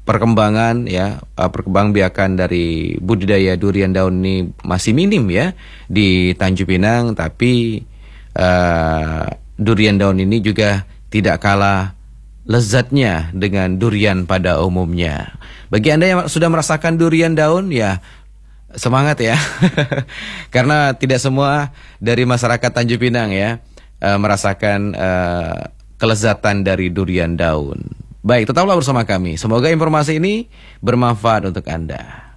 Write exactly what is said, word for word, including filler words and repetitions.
perkembangan ya, uh, perkembangbiakan dari budidaya durian daun ini masih minim ya di Tanjung Pinang, tapi uh, durian daun ini juga tidak kalah lezatnya dengan durian pada umumnya. Bagi Anda yang sudah merasakan durian daun, ya semangat ya. Karena tidak semua dari masyarakat Tanjung Pinang ya uh, merasakan uh, kelezatan dari durian daun. Baik, tetaplah bersama kami. Semoga informasi ini bermanfaat untuk Anda.